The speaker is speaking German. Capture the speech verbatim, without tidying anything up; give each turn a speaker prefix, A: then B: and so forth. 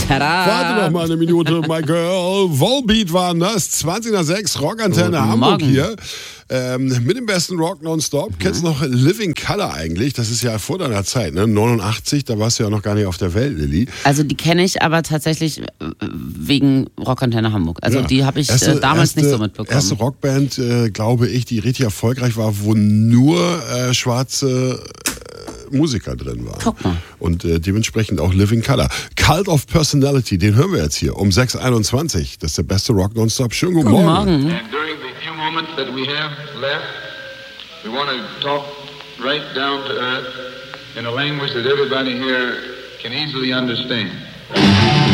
A: Tada!
B: Warte noch mal eine Minute, my girl. Volbeat waren das. zwanzig nach sechs, Rockantenne
A: Guten
B: Hamburg
A: Morgen.
B: hier. Ähm, mit dem besten Rock nonstop. Mhm. Kennst du noch Living Colour eigentlich? Das ist ja vor deiner Zeit, ne? neunundachtzig, da warst du ja noch gar nicht auf der Welt, Lilly.
A: Also die kenne ich aber tatsächlich wegen Rockantenne Hamburg. Also
B: Ja.
A: die habe ich
B: erste,
A: äh, damals
B: erste,
A: nicht so mitbekommen.
B: Erste Rockband, äh, glaube ich, die richtig erfolgreich war, wo nur äh, schwarze äh, Musiker drin waren.
A: Guck mal.
B: Und äh, dementsprechend auch Living Colour. Cult of Personality, den hören wir jetzt hier um sechs Uhr einundzwanzig. Das ist der beste Rock nonstop. Schönen guten,
A: Guten
B: Morgen.
A: Morgen.
C: And during the few moments that we have left, we want to talk right down to earth in a language that everybody here can easily understand.